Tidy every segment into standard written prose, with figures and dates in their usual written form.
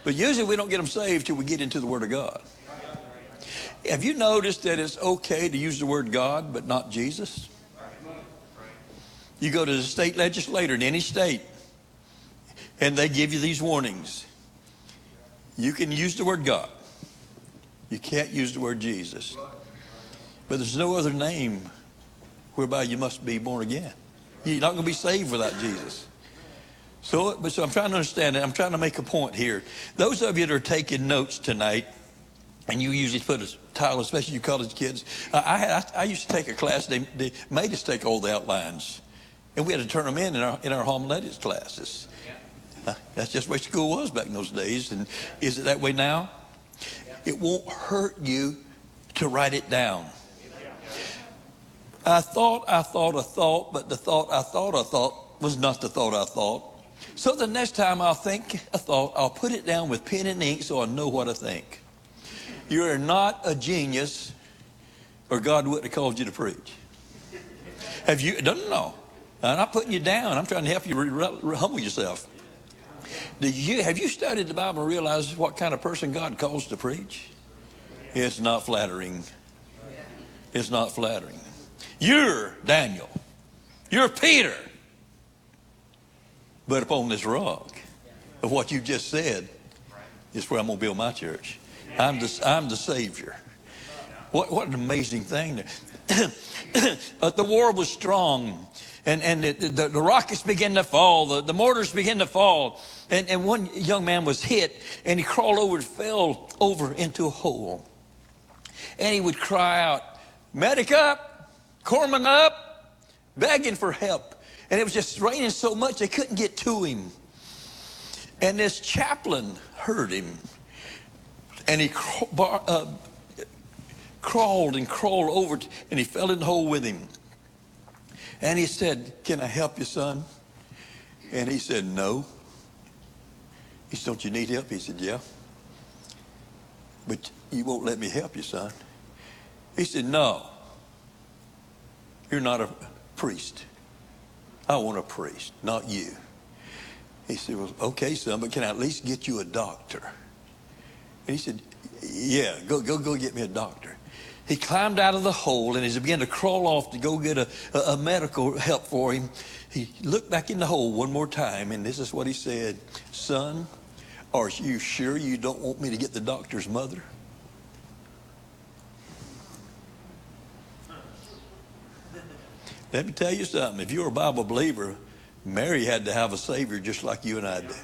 But usually we don't get them saved till we get into the Word of God. Have you noticed that it's okay to use the word God but not Jesus? You go to the state legislator in any state and they give you these warnings. You can use the word God. You can't use the word Jesus. But there's no other name whereby you must be born again. You're not going to be saved without Jesus. So I'm trying to understand it. I'm trying to make a point here. Those of you that are taking notes tonight, and you usually put a title, especially you college kids. I used to take a class. They made us take all the outlines, and we had to turn them in our homiletics classes. That's just the way school was back in those days. And is it that way now? It won't hurt you to write it down. I thought, but the thought I thought was not the thought I thought. So the next time I'll think a thought, I'll put it down with pen and ink so I know what I think. You're not a genius, or God wouldn't have called you to preach. Have you? No. I'm not putting you down. I'm trying to help you humble yourself. Have you studied the Bible and realized what kind of person God calls to preach? It's not flattering. It's not flattering. You're Daniel. You're Peter. But upon this rock of what you just said is where I'm going to build my church. I'm the Savior. What an amazing thing. The war was strong, and the rockets began to fall. The mortars began to fall. And one young man was hit, and he crawled over and fell over into a hole. And he would cry out, "Medic up, corpsman up," begging for help. And it was just raining so much they couldn't get to him. And this chaplain heard him. And he crawled over, and he fell in the hole with him. And he said, "Can I help you, son?" And he said, "No." He said, "Don't you need help?" He said, "Yeah." "But you won't let me help you, son." He said, "No. You're not a priest. I want a priest, not you." He said, "Well, okay, son, but can I at least get you a doctor?" And he said, "Yeah, go get me a doctor." He climbed out of the hole, and as he began to crawl off to go get a medical help for him, he looked back in the hole one more time, and this is what he said: "Son, are you sure you don't want me to get the doctor's mother?" Let me tell you something. If you're a Bible believer, Mary had to have a Savior just like you and I do.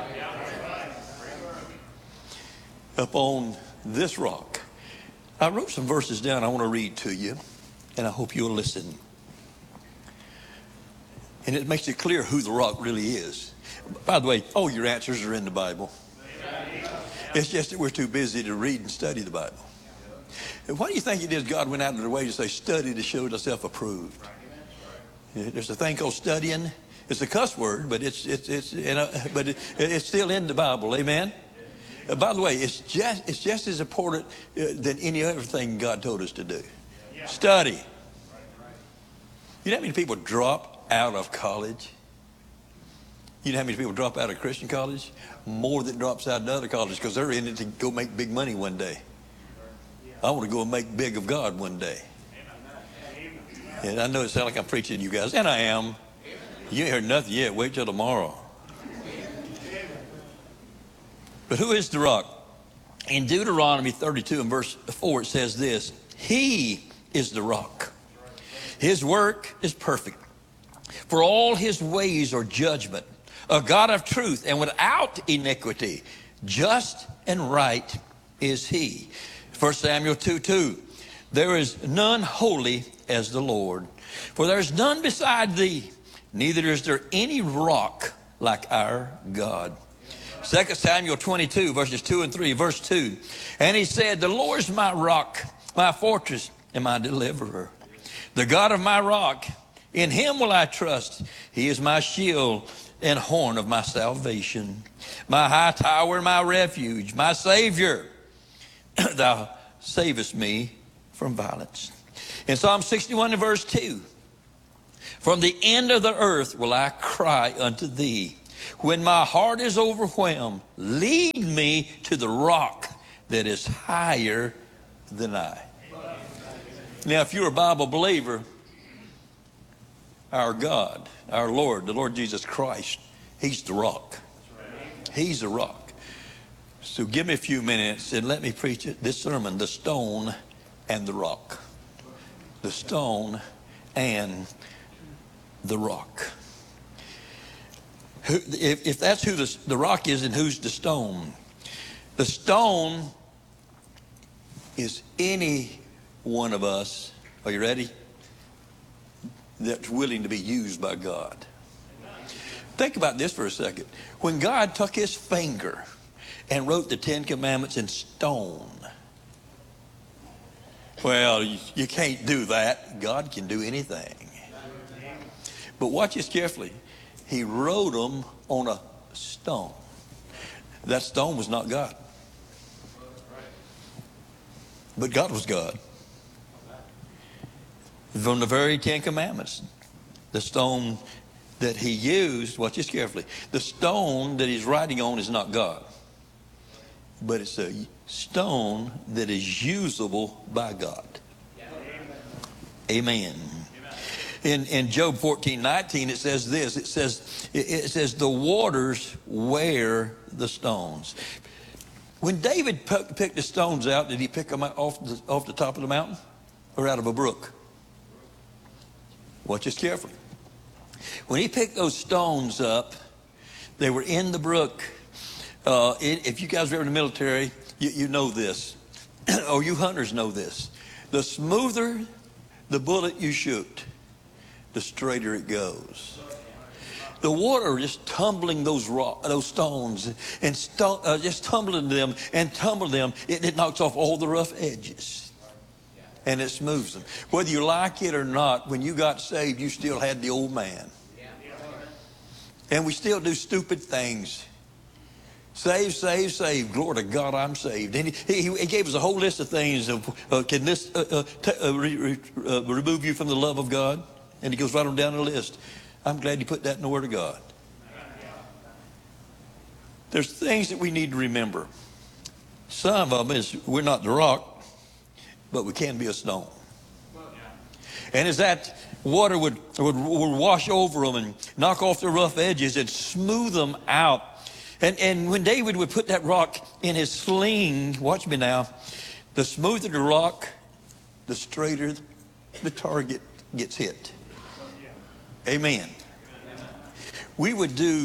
Upon this rock. I wrote some verses down I want to read to you, and I hope you'll listen. And it makes it clear who the rock really is. By the way, all your answers are in the Bible. It's just that we're too busy to read and study the Bible. And why do you think it is God went out of their way to say, "Study to show thyself approved"? There's a thing called studying. It's a cuss word, but it's still in the Bible. Amen. By the way, it's just as important than any other thing God told us to do. Study. You know how many people drop out of college? You know how many people drop out of Christian college? More than drops out of other colleges, because they're in it to go make big money one day. I want to go and make big of God one day. And I know it sounds like I'm preaching to you guys, and I am. You ain't heard nothing yet. Wait till tomorrow. But who is the rock? In Deuteronomy 32 and verse 4, it says this: "He is the rock. His work is perfect. For all his ways are judgment. A God of truth and without iniquity. Just and right is he." 1 Samuel 2:2. "There is none holy as the Lord. For there is none beside thee. Neither is there any rock like our God." 2 Samuel 22, verses 2 and 3, verse 2. "And he said, the Lord is my rock, my fortress, and my deliverer. The God of my rock, in him will I trust. He is my shield and horn of my salvation, my high tower and my refuge, my Savior. Thou savest me from violence." In Psalm 61 and verse 2, "From the end of the earth will I cry unto thee. When my heart is overwhelmed, lead me to the rock that is higher than I. Now, if you're a Bible believer, our God, our Lord, the Lord Jesus Christ, He's the rock. He's the rock. So give me a few minutes and let me preach this sermon, The Stone and the Rock. The stone and the rock. If that's who the rock is, and who's the stone? The stone is any one of us, are you ready, that's willing to be used by God. Think about this for a second. When God took his finger and wrote the 10 Commandments in stone, well, you can't do that. God can do anything. But watch this carefully. He wrote them on a stone. That stone was not God. But God was God. From the very 10 Commandments, the stone that he used, watch this carefully, the stone that he's writing on is not God. But it's a stone that is usable by God. Amen. In Job 14:19, it says this. It says the waters wear the stones. When David picked the stones out, did he pick them off the top of the mountain or out of a brook? Watch this carefully. When he picked those stones up, they were in the brook. If you guys are in the military, you know this. Or you hunters know this. The smoother the bullet you shoot, the straighter it goes. The water just tumbling those stones and just tumbling them and tumbling them, it knocks off all the rough edges. And it smooths them. Whether you like it or not, when you got saved, you still had the old man. And we still do stupid things. Save, save, save. Glory to God, I'm saved. And he gave us a whole list of things. Can this remove you from the love of God? And he goes right on down the list. I'm glad you put that in the Word of God. There's things that we need to remember. Some of them is we're not the rock, but we can be a stone. And as that water would wash over them and knock off the rough edges and smooth them out. And when David would put that rock in his sling, watch me now, the smoother the rock, the straighter the target gets hit. Amen. We would do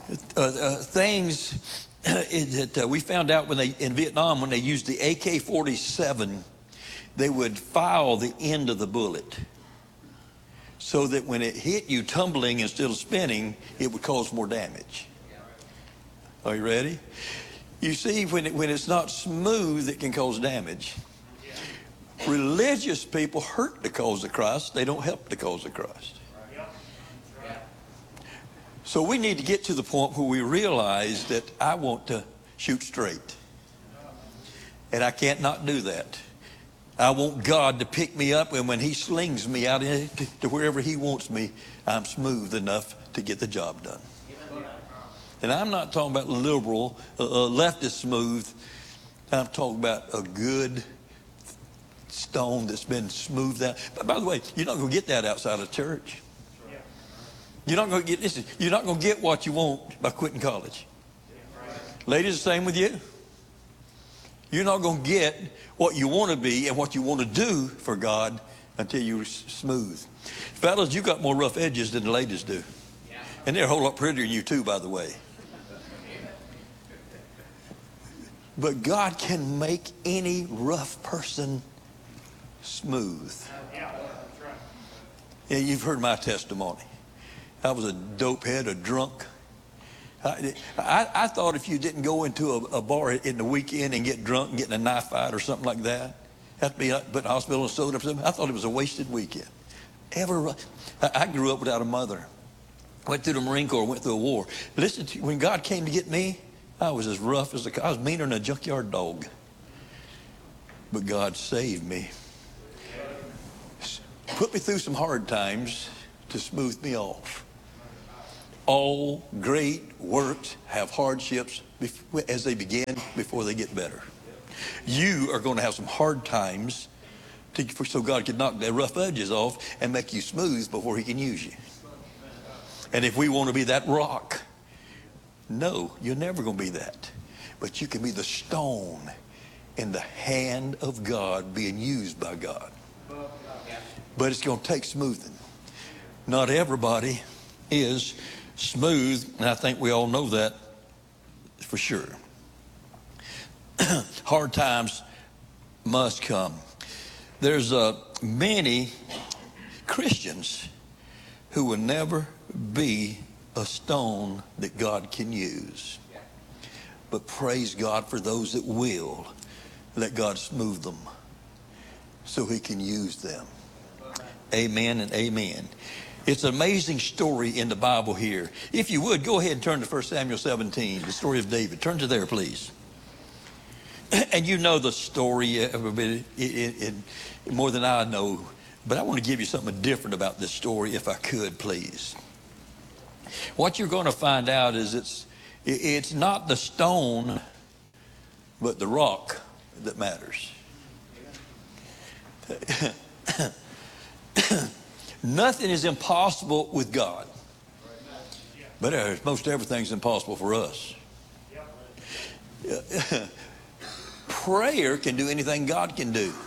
things that we found out in Vietnam, when they used the AK-47, they would file the end of the bullet so that when it hit you tumbling instead of spinning, it would cause more damage. Are you ready? You see, when it's not smooth, it can cause damage. Religious people hurt the cause of Christ. They don't help the cause of Christ. So we need to get to the point where we realize that I want to shoot straight. And I can't not do that. I want God to pick me up, and when he slings me out to wherever he wants me, I'm smooth enough to get the job done. And I'm not talking about liberal, leftist smooth. I'm talking about a good stone that's been smoothed out. But by the way, you're not going to get that outside of church. You're not going to get what you want by quitting college. Ladies, the same with you. You're not going to get what you want to be and what you want to do for God until you're smooth. Fellas, you got more rough edges than the ladies do. And they're a whole lot prettier than you too, by the way. But God can make any rough person smooth. Yeah, you've heard my testimony. I was a dopehead, a drunk. I thought if you didn't go into a bar in the weekend and get drunk and get in a knife fight or something like that, have to be put in the hospital and sewed up or something, I thought it was a wasted weekend. I grew up without a mother. Went through the Marine Corps, went through a war. Listen, when God came to get me, I was as rough as I was meaner than a junkyard dog. But God saved me. Put me through some hard times to smooth me off. All great works have hardships as they begin before they get better. You are going to have some hard times so God can knock the rough edges off and make you smooth before he can use you. And if we want to be that rock, no, you're never going to be that. But you can be the stone in the hand of God being used by God. But it's going to take smoothing. Not everybody is smooth, and I think we all know that for sure. Hard times must come. There's many Christians who will never be a stone that God can use. But praise God for those that will. Let God smooth them so he can use them. Amen and amen. It's an amazing story in the Bible here. If you would, go ahead and turn to 1 Samuel 17, the story of David. Turn to there, please. And you know the story more than I know, but I want to give you something different about this story, if I could, please. What you're going to find out is it's not the stone, but the rock that matters. Nothing is impossible with God, but most everything's impossible for us. Prayer can do anything God can do,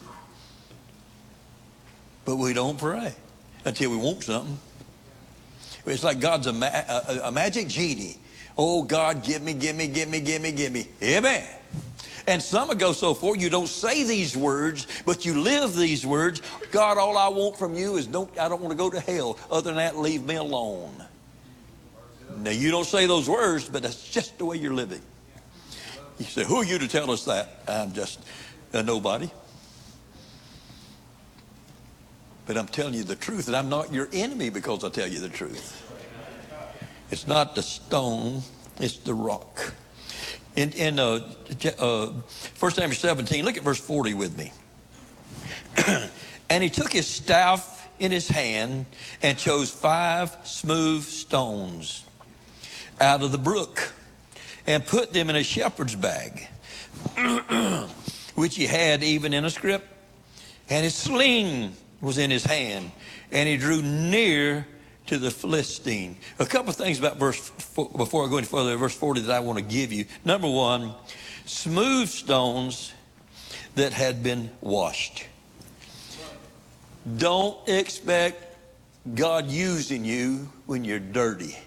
but we don't pray until we want something. It's like God's a magic genie. Oh, God, give me, give me, give me, give me, give me. Amen. And some will go so far, you don't say these words, but you live these words. God, all I want from you is I don't want to go to hell. Other than that, leave me alone. Now, you don't say those words, but that's just the way you're living. You say, who are you to tell us that? I'm just a nobody. But I'm telling you the truth, and I'm not your enemy because I tell you the truth. It's not the stone, it's the rock. In 1 Samuel 17, look at verse 40 with me. And he took his staff in his hand and chose 5 smooth stones out of the brook and put them in a shepherd's bag, which he had even in a scrip. And his sling was in his hand, and he drew near to the Philistine. A couple of things about before I go any further, verse 40 that I want to give you. Number one, smooth stones that had been washed. Don't expect God using you when you're dirty.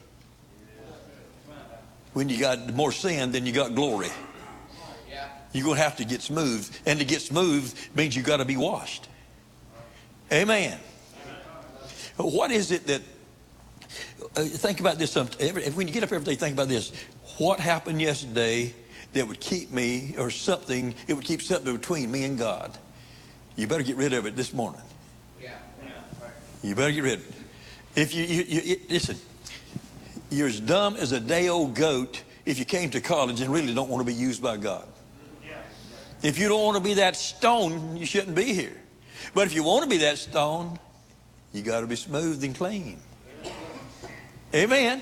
When you got more sin than you got glory. You're going to have to get smooth. And to get smooth means you got to be washed. Amen. What is it that, think about this, when you get up every day, think about this. What happened yesterday that would keep me, or something, it would keep something between me and God? You better get rid of it this morning. You better get rid of it. If you listen, you're as dumb as a day-old goat if you came to college and really don't want to be used by God. If you don't want to be that stone, you shouldn't be here. But if you want to be that stone, you got to be smooth and clean. Amen.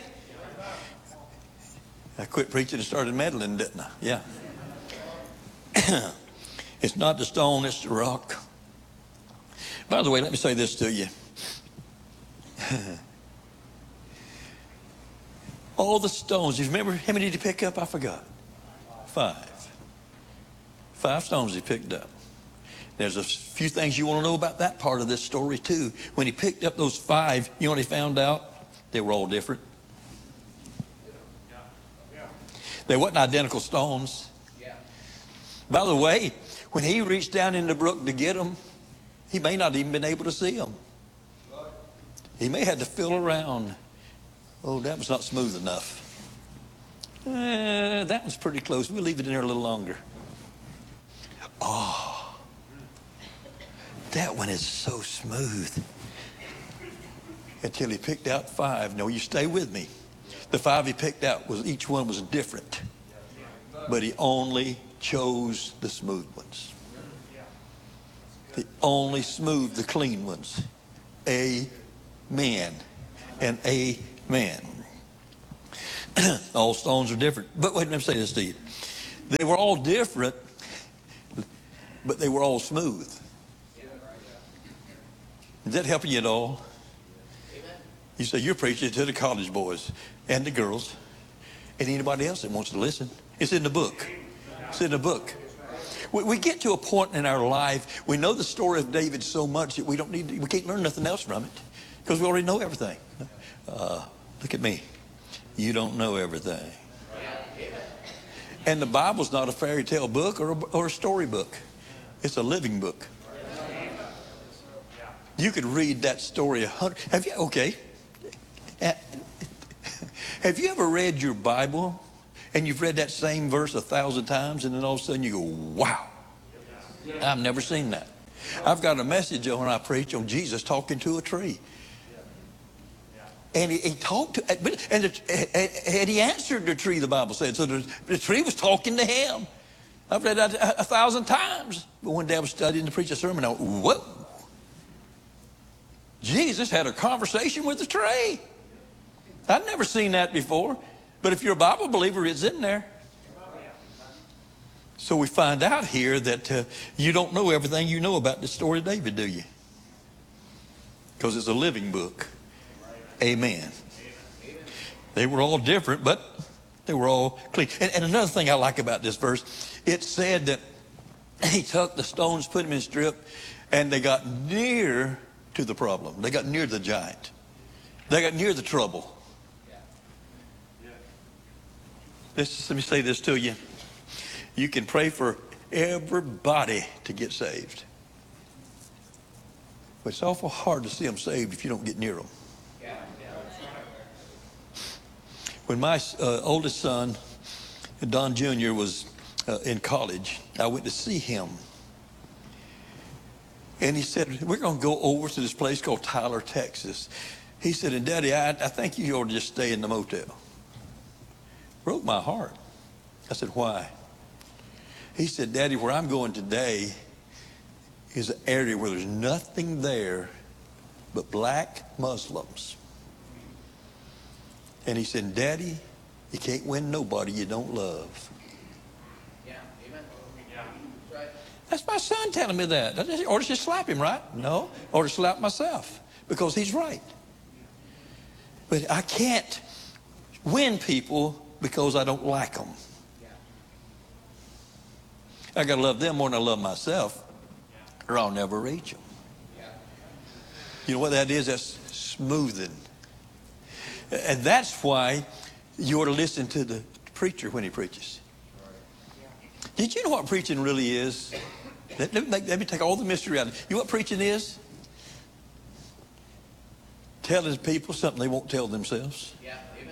I quit preaching and started meddling, didn't I? Yeah. It's not the stone, it's the rock. By the way, let me say this to you. All the stones, you remember how many did he pick up? I forgot. 5. 5 stones he picked up. There's a few things you want to know about that part of this story too. When he picked up those 5, you know what he found out? They were all different. They wasn't identical stones. By the way, when he reached down in the brook to get them, he may not even been able to see them. He may have to feel around. Oh, that was not smooth enough. That was pretty close. We'll leave it in there a little longer. Oh, that one is so smooth. Until he picked out 5. No, you stay with me. The 5 he picked out, each one was different. But he only chose the smooth ones. He only smoothed the clean ones. Amen and amen. All stones are different. But wait, let me say this to you. They were all different, but they were all smooth. Is that helping you at all? You say you're preaching to the college boys and the girls and anybody else that wants to listen. It's in the book. It's in the book. We get to a point in our life, we know the story of David so much that we can't learn nothing else from it because we already know everything. Look at me. You don't know everything. And the Bible's not a fairy tale book or a story book. It's a living book. You could read that story 100. Have you ever read your Bible and you've read that same verse 1,000 times and then all of a sudden you go, wow, I've never seen that. I've got a message when I preach on Jesus talking to a tree. And he talked to, and he answered the tree, the Bible said. So the tree was talking to him. I've read that 1,000 times. But one day I was studying to preach a sermon. I went, whoa. Jesus had a conversation with the tree. I'd never seen that before. But if you're a Bible believer, it's in there. So we find out here that you don't know everything you know about the story of David, do you? Because it's a living book. Amen. They were all different, but they were all clean. And another thing I like about this verse, it said that he took the stones, put them in a strip, and they got near to the problem. They got near the giant. They got near the trouble. Let me say this to you. You can pray for everybody to get saved. But it's awful hard to see them saved if you don't get near them. When my oldest son, Don Jr., was in college, I went to see him. And he said, we're going to go over to this place called Tyler, Texas. He said, and Daddy, I think you ought to just stay in the motel. Broke my heart. I said, why? He said, Daddy, where I'm going today is an area where there's nothing there but black Muslims. And he said, Daddy, you can't win nobody you don't love. Yeah, amen. Yeah. That's my son telling me that. I ought to just slap him, right? No, I ought to slap myself because he's right. But I can't win people because I don't like them. I got to love them more than I love myself, or I'll never reach them. You know what that is? That's smoothing. And that's why you ought to listen to the preacher when he preaches. Did you know what preaching really is? Let me take all the mystery out of it. You know what preaching is? Telling people something they won't tell themselves. Yeah, amen.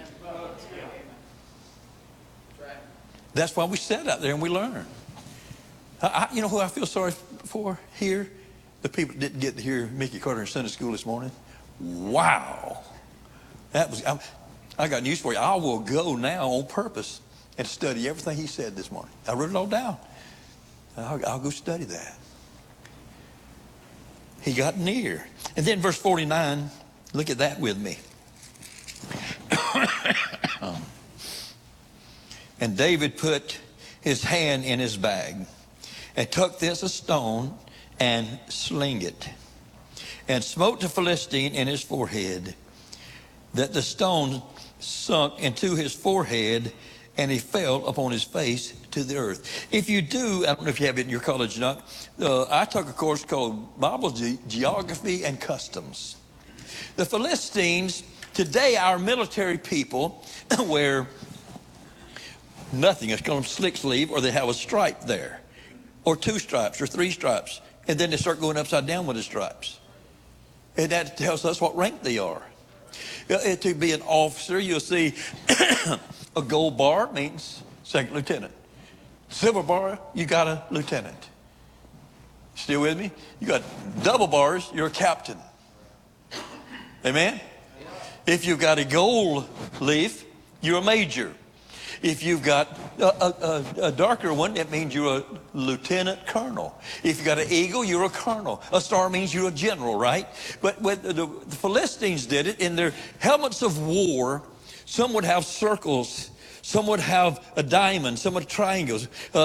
That's why we sit out there and we learn. You know who I feel sorry for here? The people that didn't get to hear Mickey Carter in Sunday school this morning. Wow. I got news for you. I will go now on purpose and study everything he said this morning. I wrote it all down. I'll go study that. He got near. And then verse 49, look at that with me. And David put his hand in his bag and took this a stone and sling it and smote the Philistine in his forehead, that the stone sunk into his forehead and he fell upon his face to the earth. If you do, I don't know if you have it in your college or not, I took a course called Bible Geography and Customs. The Philistines, today our military people wear nothing. It's called a slick sleeve, or they have a stripe there, or 2 stripes, or 3 stripes. And then they start going upside down with the stripes. And that tells us what rank they are. To be an officer, you'll see a gold bar means second lieutenant. Silver bar, you got a lieutenant. Still with me? You got double bars, you're a captain. Amen? If you've got a gold leaf, you're a major. If you've got a darker one, that means you're a lieutenant colonel. If you've got an eagle, you're a colonel. A star means you're a general, right? But when the Philistines did it, in their helmets of war, Some would have circles. Some would have a diamond. Some would have triangles.